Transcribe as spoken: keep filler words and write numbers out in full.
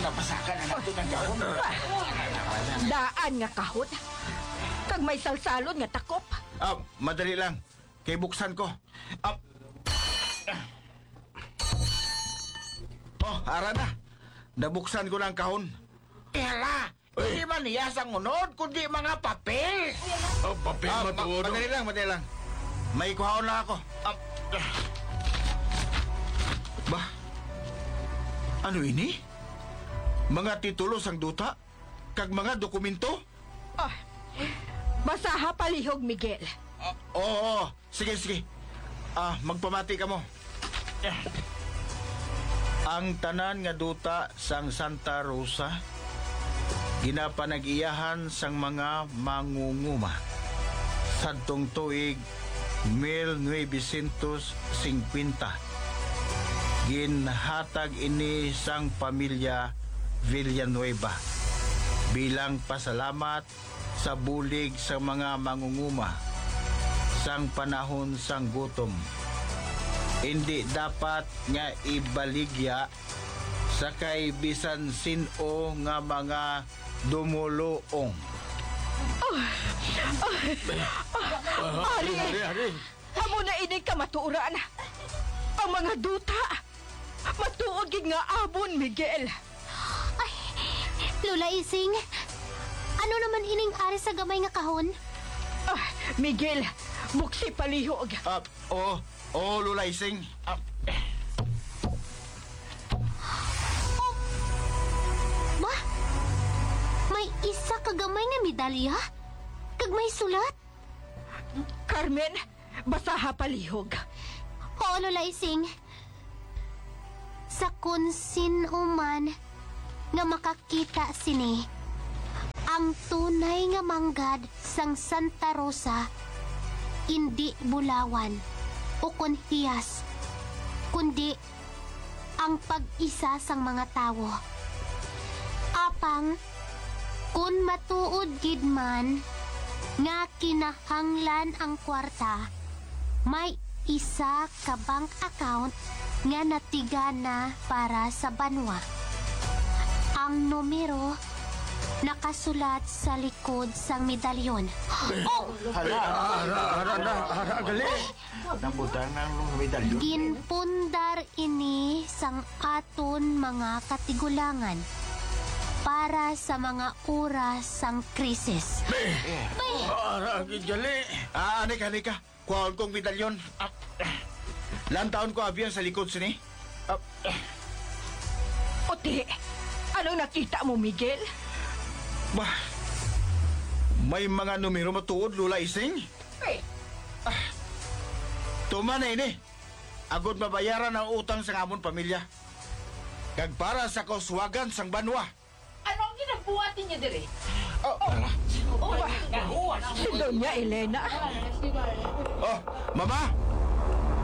napasakan na nato ng kahon. Daan nga kahon. Kag may salsalon nga takop. Ah, madali lang. Kay buksan ko. Ah. Oh, ara na. Nabuksan ko ng kahon. Hala, hindi man niya sa ngunod, kundi mga papel. Oh, papel Ah, ba ma- to? madali lang, madali lang. May kuhaon lang ako. Ah. Ba? Ano ini? Mga titulos ang duta? Kag mga dokumento? Ah, basaha palihog, Miguel. Ah, oo, oo. Sige, sige. Ah, magpamati ka mo. Eh. Ang tanan nga duta sang Santa Rosa ginapanag-iyahan sang mga mangunguma sadtong tuig mil nuevecentos singkwenta. Ginhatag ini sang pamilya Villanueva bilang pasalamat sa bulig sa mga mangunguma sang panahon sang gutom. Hindi dapat nga ibaligya sa kay bisan sino nga mga dumuluong. Ari, Ari, ari. amo na ini ka matuuran. Ang mga duta, matuod gid nga abon, Miguel. Ay, Lola Ising, ano naman ining ari sa gamay nga kahon? Ah, Miguel, buksi palihog. Ah, oo, oo, lulaysing. Ah, Ba? May isa ka gamay nga medalya? Kag may sulat? Carmen, basaha palihog. Oo, Lola Ising. Sa kun sinuman nga makakita sini, ang tunay nga manggad sang Santa Rosa, hindi bulawan o konhiyas, kundi ang pag-isa sang mga tawo. Apang, kun matuod gid man nga kinahanglan ang kwarta, may isa ka bank account nga natigana para sa banwa. Ang numero nakasulat sa likod sang medalyon. Oh! hala, ara, ara, ara, ara, gali. Nabutang ng medalyon. Ginpundar ini sang aton mga katigulangan para sa mga oras sang krisis. Ara, gidjali. Ah, anika, anika. Kuhaon kong medalyon. Ah, lantaon ko abiyan sa likod sini. Ah, Ote, anong nakita mo, Miguel? bah, may mga numero matuod, lulaysing. Eh, Tuma na ini. Agod mabayaran ang utang sa amon pamilya. Kag para sa kauswagan sang banwa. Ano ang ginabuhatin niya dire? Oh, oh. si Doña Elena. Oh, mama,